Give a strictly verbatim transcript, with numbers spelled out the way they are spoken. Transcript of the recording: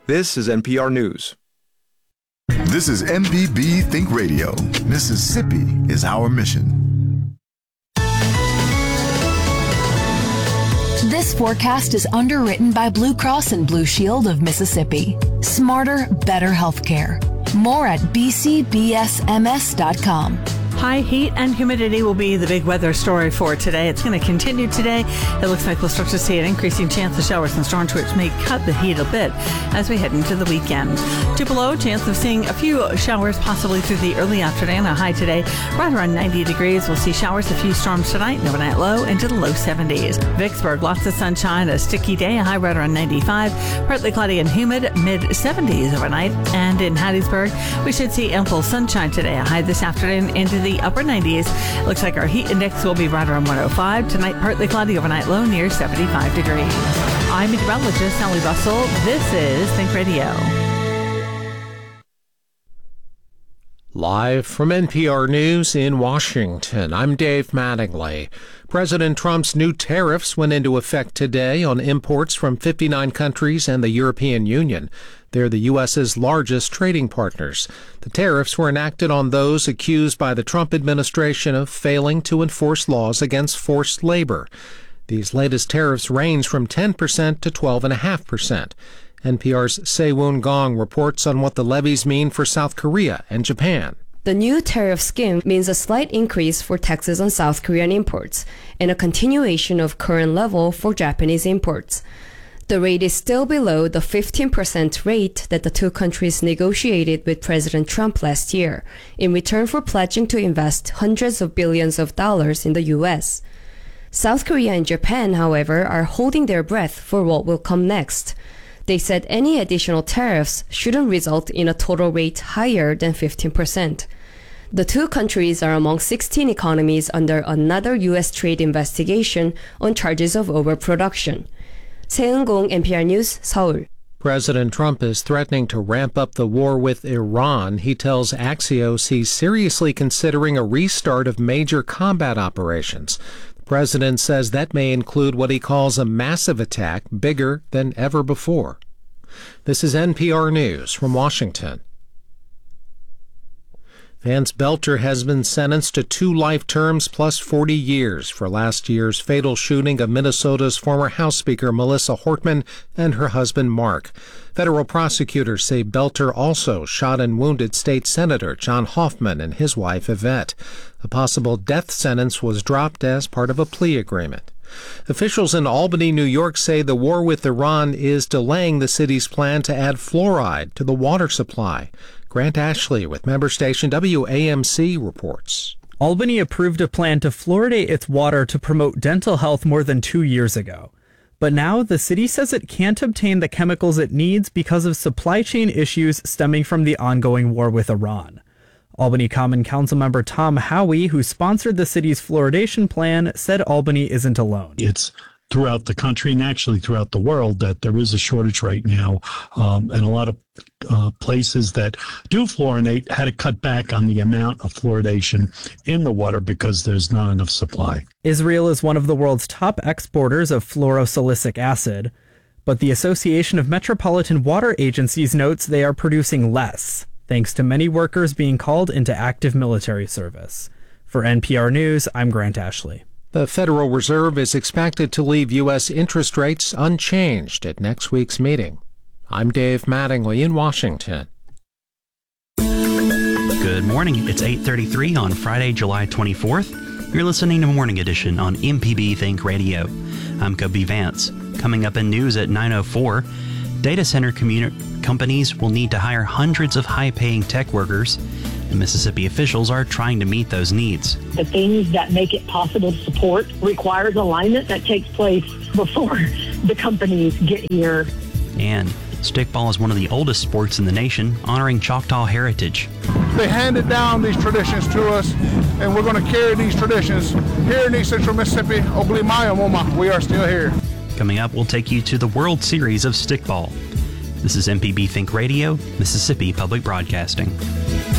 This is N P R News. This is M P B Think Radio. Mississippi is our mission. This forecast is underwritten by Blue Cross and Blue Shield of Mississippi. Smarter, better healthcare. More at b c b s m s dot com. High heat and humidity will be the big weather story for today. It's going to continue today. It looks like we'll start to see an increasing chance of showers and storms, which may cut the heat a bit as we head into the weekend. Two below, chance of seeing a few showers possibly through the early afternoon. A high today right around ninety degrees. We'll see showers, a few storms tonight, an overnight low into the low seventies. Vicksburg, lots of sunshine, a sticky day, a high right around ninety-five. Partly cloudy and humid, mid seventies overnight. And in Hattiesburg, we should see ample sunshine today, a high this afternoon into the upper nineties. Looks like our heat index will be right around one oh five. Tonight, partly cloudy, overnight low near seventy-five degrees. I'm meteorologist Sally Russell. This is Think Radio. Live from N P R News in Washington, I'm Dave Mattingly. President Trump's new tariffs went into effect today on imports from fifty-nine countries and the European Union. They're the U S's largest trading partners. The tariffs were enacted on those accused by the Trump administration of failing to enforce laws against forced labor. These latest tariffs range from ten percent to twelve point five percent. N P R's Se-Woon Gong reports on what the levies mean for South Korea and Japan. The new tariff scheme means a slight increase for taxes on South Korean imports and a continuation of current level for Japanese imports. The rate is still below the fifteen percent rate that the two countries negotiated with President Trump last year in return for pledging to invest hundreds of billions of dollars in the U S. South Korea and Japan, however, are holding their breath for what will come next. They said any additional tariffs shouldn't result in a total rate higher than fifteen percent. The two countries are among sixteen economies under another U S trade investigation on charges of overproduction. 세은공 N P R News, 서울. President Trump is threatening to ramp up the war with Iran. He tells Axios he's seriously considering a restart of major combat operations. The president says that may include what he calls a massive attack, bigger than ever before. This is N P R News from Washington. Vance Belter has been sentenced to two life terms plus forty years for last year's fatal shooting of Minnesota's former House Speaker Melissa Hortman and her husband Mark. Federal prosecutors say Belter also shot and wounded State Senator John Hoffman and his wife Yvette. A possible death sentence was dropped as part of a plea agreement. Officials in Albany, New York say the war with Iran is delaying the city's plan to add fluoride to the water supply. Grant Ashley with member station W A M C reports. Albany approved a plan to fluoridate its water to promote dental health more than two years ago. But now the city says it can't obtain the chemicals it needs because of supply chain issues stemming from the ongoing war with Iran. Albany Common Council member Tom Howie, who sponsored the city's fluoridation plan, said Albany isn't alone. It's throughout the country and actually throughout the world that there is a shortage right now. Um, and a lot of uh, places that do fluorinate had to cut back on the amount of fluoridation in the water because there's not enough supply. Israel is one of the world's top exporters of fluorosilicic acid, but the Association of Metropolitan Water Agencies notes they are producing less, thanks to many workers being called into active military service. For N P R News, I'm Grant Ashley. The Federal Reserve is expected to leave U S interest rates unchanged at next week's meeting. I'm Dave Mattingly in Washington. Good morning. It's eight thirty-three on Friday, July twenty-fourth. You're listening to Morning Edition on M P B Think Radio. I'm Kobe Vance. Coming up in news at nine oh four, data center communi- companies will need to hire hundreds of high-paying tech workers. And Mississippi officials are trying to meet those needs. The things that make it possible to support requires alignment that takes place before the companies get here. And stickball is one of the oldest sports in the nation, honoring Choctaw heritage. They handed down these traditions to us, and we're going to carry these traditions here in East Central Mississippi. Oblimayamoma, we are still here. Coming up, we'll take you to the World Series of Stickball. This is M P B Think Radio, Mississippi Public Broadcasting.